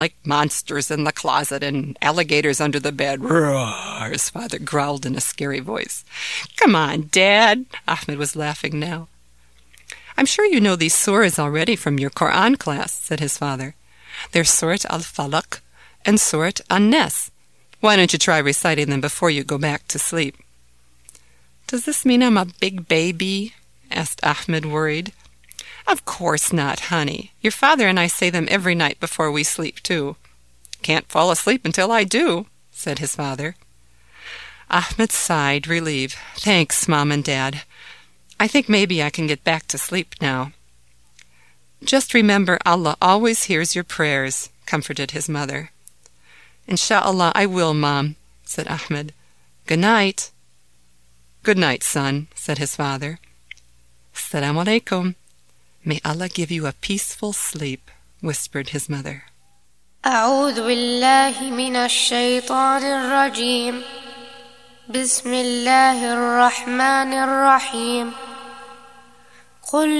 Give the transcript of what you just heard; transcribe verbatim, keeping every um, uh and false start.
like monsters in the closet and alligators under the bed. Roar, his father growled in a scary voice. Come on, Dad. Ahmed was laughing now. I'm sure you know these surahs already from your Quran class, said his father. They're Surat al-Falaq and Surat an-Nas. Why don't you try reciting them before you go back to sleep? Does this mean I'm a big baby? Asked Ahmed, worried. Of course not, honey. Your father and I say them every night before we sleep, too. Can't fall asleep until I do, said his father. Ahmed sighed, relieved. Thanks, Mom and Dad. I think maybe I can get back to sleep now. Just remember Allah always hears your prayers, comforted his mother. Insha'Allah, I will, Mom, said Ahmed. Good night. Good night, son, said his father. Assalamu alaikum. May Allah give you a peaceful sleep, whispered his mother. أعوذ بالله من الشيطان الرجيم بسم الله الرحمن الرحيم قل